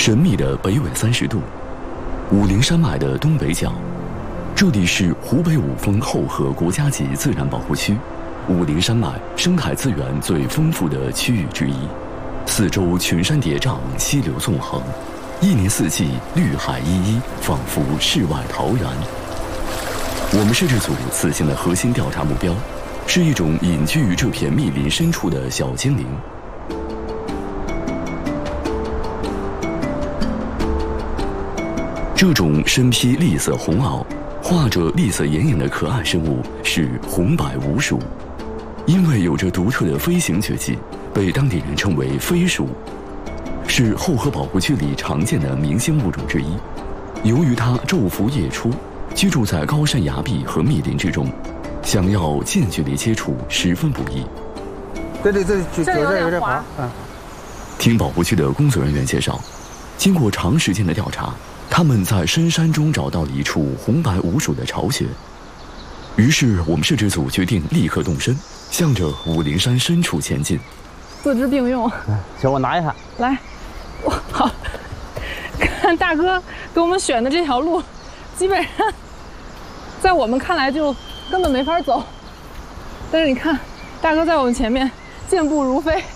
神秘的北纬30度，武陵山脉的东北角，这里是湖北五峰后河国家级自然保护区，武陵山脉生态资源最丰富的区域之一。四周群山叠嶂，溪流纵横，一年四季绿海依依，仿佛世外桃源。我们摄制组此行的核心调查目标，是一种隐居于这片密林深处的小精灵。这种身披栗色红袄、画着栗色眼影的可爱生物是红白无鼠，因为有着独特的飞行绝技，被当地人称为飞鼠，是后河保护区里常见的明星物种之一。由于它昼伏夜出，居住在高山崖壁和密林之中，想要近距离接触十分不易。 这里有点滑。 听保护区的工作人员介绍，经过长时间的调查，他们在深山中找到了一处红白无鼠的巢穴。于是我们摄制组决定立刻动身，向着武陵山深处前进。 四肢并用， 行，我拿一下。 来，哇，好，看大哥给我们选的这条路，基本上在我们看来就根本没法走。但是你看，大哥在我们前面健步如飞，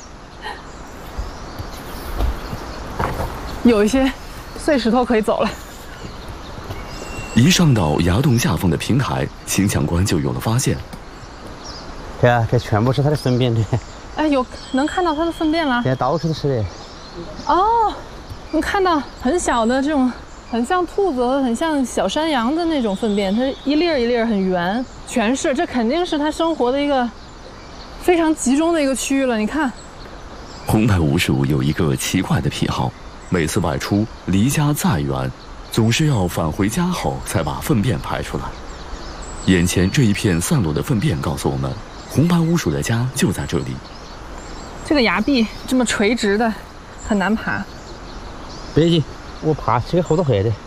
有一些碎石头可以走了。 一上到崖洞下方的平台，秦强官就有了发现。 这全部是它的粪便， 哎，能看到它的粪便了。 这到处都是的。 哦，能看到很小的这种，很像兔子、很像小山羊的那种粪便，它一粒儿一粒儿很圆，全是。这肯定是它生活的一个非常集中的一个区域了。你看， 红白无鼠有一个奇怪的癖好，每次外出离家再远，总是要返回家后才把粪便排出来。眼前这一片散落的粪便告诉我们，红白无鼠的家就在这里。 这个崖壁这么垂直的，很难爬。 别急，我爬这个后头会的。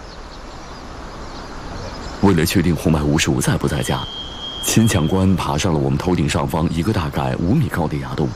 为了确定红白无鼠在不在家，秦强官爬上了我们头顶上方一个大概5米高的崖洞。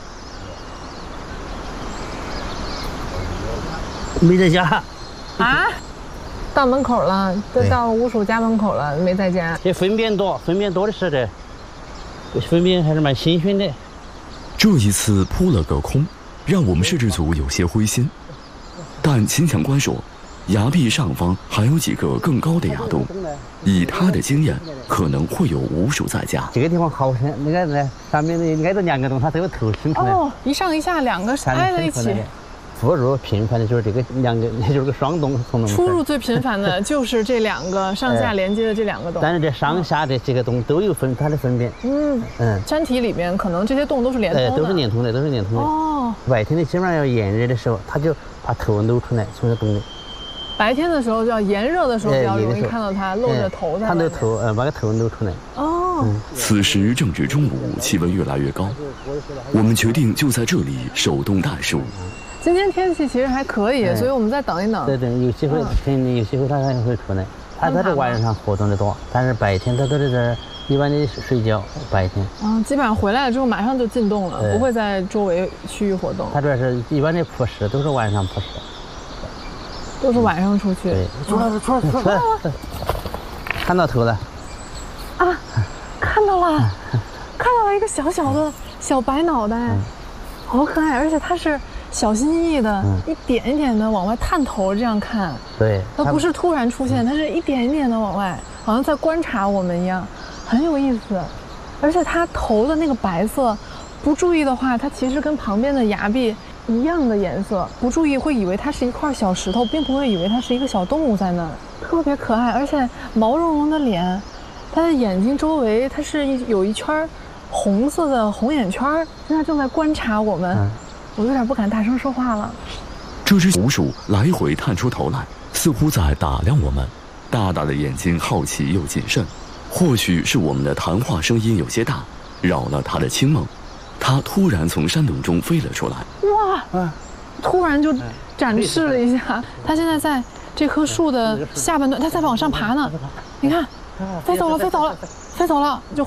没在家。 啊？到门口了，都到无鼠家门口了，没在家。 这粪便多的是这粪便还是蛮新鲜的。 这一次扑了个空，让我们摄制组有些灰心。但秦强官说，崖壁上方还有几个更高的崖洞，以他的经验，可能会有无鼠在家。 这个地方好深，你看这上面挨着2个洞，它都有头伸出来。 哦，一上一下2个挨在一起。 出入频繁的就是这个2个，就是个双洞。 出入最频繁的就是这2个上下连接的这2个洞。 但是这上下这几个洞都有它的粪便。 山体里面可能这些洞都是连通的。 都是连通的。哦。白天的基本上要炎热的时候，它就把头露出来，从这洞里。 白天的时候就要炎热的时候比较容易看到它露着头在。 它的头，把个头露出来。 哦。 此时正值中午，气温越来越高，我们决定就在这里手动袋鼠。 今天天气其实还可以，所以我们再等一等。 对，有机会它还会出来。它在这晚上活动的多，但是白天它都在这一般的睡觉。白天。基本上回来了之后马上就进洞了，不会在周围区域活动。 它主要是一般的扑食都是晚上扑食。 都是晚上出去。 对。出来。看到头了。 啊，看到了，看到了一个小小的小白脑袋，好可爱，而且它是小心翼翼的，一点一点的往外探头，这样看。 对， 它不是突然出现，它是一点一点的往外，好像在观察我们一样，很有意思。而且它头的那个白色，不注意的话，它其实跟旁边的崖壁一样的颜色，不注意会以为它是一块小石头，并不会以为它是一个小动物在那儿，特别可爱，而且毛茸茸的脸，它的眼睛周围它是有一圈红色的红眼圈，现在正在观察我们。我有点不敢大声说话了。 这只无鼠来回探出头来，似乎在打量我们，大大的眼睛好奇又谨慎。或许是我们的谈话声音有些大，扰了它的清梦。它突然从山洞中飞了出来。 哇！突然就展示了一下，它现在在这棵树的下半段，它在往上爬呢。你看，飞走了，就。